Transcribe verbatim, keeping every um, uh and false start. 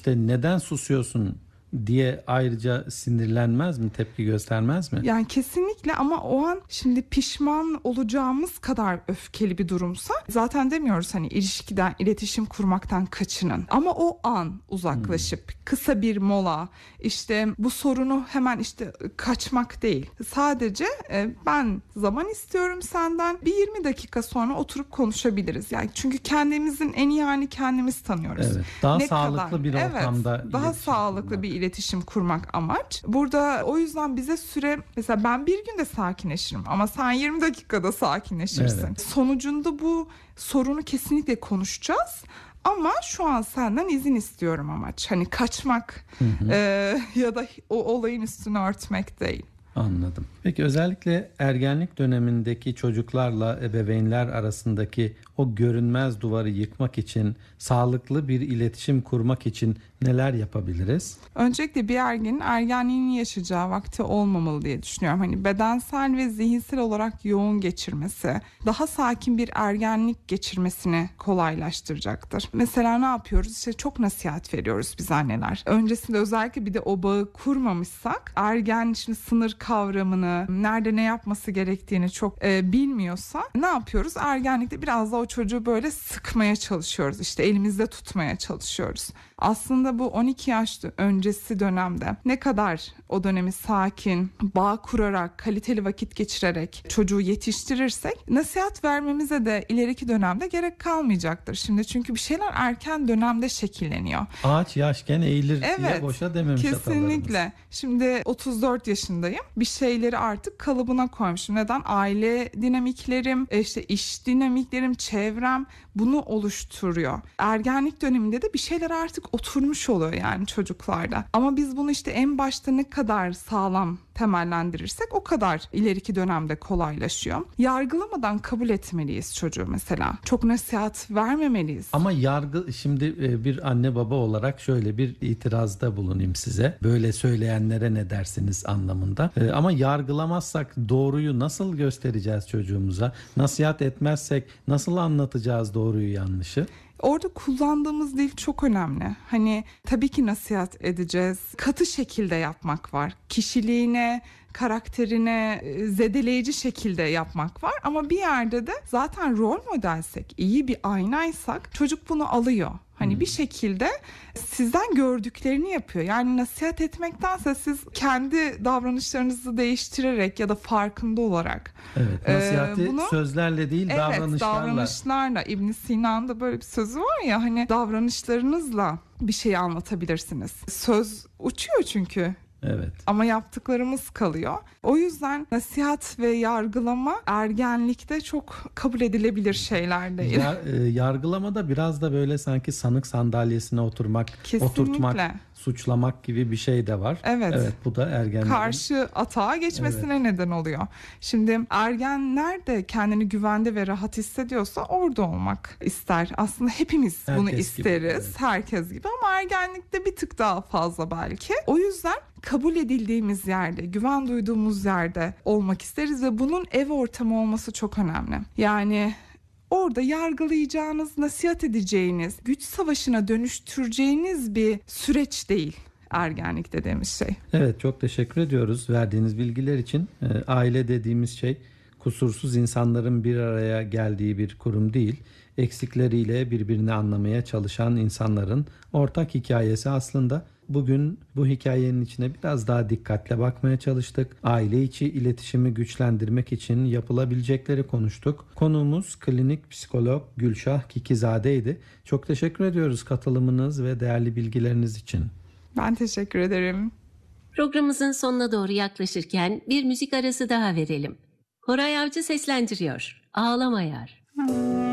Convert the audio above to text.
işte neden susuyorsun diye ayrıca sinirlenmez mi, tepki göstermez mi? Yani kesinlikle, ama o an şimdi pişman olacağımız kadar öfkeli bir durumsa zaten demiyoruz hani ilişkiden, iletişim kurmaktan kaçının. Ama o an uzaklaşıp hmm. kısa bir mola, işte bu sorunu hemen işte kaçmak değil. Sadece e, ben zaman istiyorum senden, bir yirmi dakika sonra oturup konuşabiliriz. Yani çünkü kendimizin en iyi halini kendimiz tanıyoruz. Evet. Daha ne sağlıklı kadar, bir ortamda evet, daha sağlıklı kurmak. bir iletişim kurmak amaç. Burada o yüzden bize süre, mesela ben bir günde sakinleşirim ama sen yirmi dakikada sakinleşirsin. Evet. Sonucunda bu sorunu kesinlikle konuşacağız. Ama şu an senden izin istiyorum amaç. Hani kaçmak hı hı. E, ya da o olayın üstünü örtmek değil. Anladım. Peki özellikle ergenlik dönemindeki çocuklarla ebeveynler arasındaki o görünmez duvarı yıkmak için, sağlıklı bir iletişim kurmak için neler yapabiliriz? Öncelikle bir ergenin ergenliğini yaşayacağı vakti olmamalı diye düşünüyorum. Hani bedensel ve zihinsel olarak yoğun geçirmesi, daha sakin bir ergenlik geçirmesini kolaylaştıracaktır. Mesela ne yapıyoruz? İşte çok nasihat veriyoruz biz anneler. Öncesinde özellikle bir de o bağı kurmamışsak, ergen şimdi sınır kavramını, nerede ne yapması gerektiğini çok e, bilmiyorsa ne yapıyoruz? Ergenlikte biraz da o çocuğu böyle sıkmaya çalışıyoruz. İşte elimizde tutmaya çalışıyoruz. Aslında bu on iki yaş öncesi dönemde ne kadar o dönemi sakin, bağ kurarak, kaliteli vakit geçirerek çocuğu yetiştirirsek nasihat vermemize de ileriki dönemde gerek kalmayacaktır. Şimdi çünkü bir şeyler erken dönemde şekilleniyor. Ağaç yaşken eğilir evet, diye boşa dememiş kesinlikle. Atalarımız. Şimdi otuz dört yaşındayım. Bir şeyleri artık kalıbına koymuşum. Neden? Aile dinamiklerim, işte iş dinamiklerim, çevrem bunu oluşturuyor. Ergenlik döneminde de bir şeyler artık oturmuş oluyor yani çocuklarda. Ama biz bunu işte en başta ne kadar sağlam temellendirirsek o kadar ileriki dönemde kolaylaşıyor. Yargılamadan kabul etmeliyiz çocuğu mesela. Çok nasihat vermemeliyiz. Ama yargı, şimdi bir anne baba olarak şöyle bir itirazda bulunayım size. Böyle söyleyenlere ne dersiniz anlamında. Ama yargılamazsak doğruyu nasıl göstereceğiz çocuğumuza? Nasihat etmezsek nasıl anlatacağız doğruyu yanlışı? Orada kullandığımız dil çok önemli. Hani tabii ki nasihat edeceğiz. Katı şekilde yapmak var. Kişiliğine, karakterine zedeleyici şekilde yapmak var. Ama bir yerde de zaten rol modelsek, iyi bir aynaysak çocuk bunu alıyor. Hani hmm. bir şekilde sizden gördüklerini yapıyor. Yani nasihat etmektense siz kendi davranışlarınızı değiştirerek ya da farkında olarak. Evet, nasihati e, bunu, sözlerle değil evet, davranışlarla. Evet, davranışlarla. İbn Sina'nın da böyle bir sözü var ya, hani davranışlarınızla bir şeyi anlatabilirsiniz. Söz uçuyor çünkü. Evet. Ama yaptıklarımız kalıyor. O yüzden nasihat ve yargılama ergenlikte çok kabul edilebilir şeyler değil. Ya, e, yargılamada biraz da böyle sanki sanık sandalyesine oturmak, kesinlikle. oturtmak, suçlamak gibi bir şey de var. Evet. Evet, bu da ergenlerin karşı atağa geçmesine evet. neden oluyor. Şimdi ergenler de kendini güvende ve rahat hissediyorsa orada olmak ister. Aslında hepimiz herkes bunu isteriz. Gibi, evet. Herkes gibi, ama ergenlikte bir tık daha fazla belki. O yüzden kabul edildiğimiz yerde, güven duyduğumuz yerde olmak isteriz ve bunun ev ortamı olması çok önemli. Yani orada yargılayacağınız, nasihat edeceğiniz, güç savaşına dönüştüreceğiniz bir süreç değil ergenlik dediğimiz şey. Evet, çok teşekkür ediyoruz verdiğiniz bilgiler için. E, aile dediğimiz şey kusursuz insanların bir araya geldiği bir kurum değil. Eksikleriyle birbirini anlamaya çalışan insanların ortak hikayesi aslında. Bugün bu hikayenin içine biraz daha dikkatle bakmaya çalıştık. Aile içi iletişimi güçlendirmek için yapılabilecekleri konuştuk. Konuğumuz klinik psikolog Gülşah Kikizade'ydi. Çok teşekkür ediyoruz katılımınız ve değerli bilgileriniz için. Ben teşekkür ederim. Programımızın sonuna doğru yaklaşırken bir müzik arası daha verelim. Koray Avcı seslendiriyor. Ağlama Yar.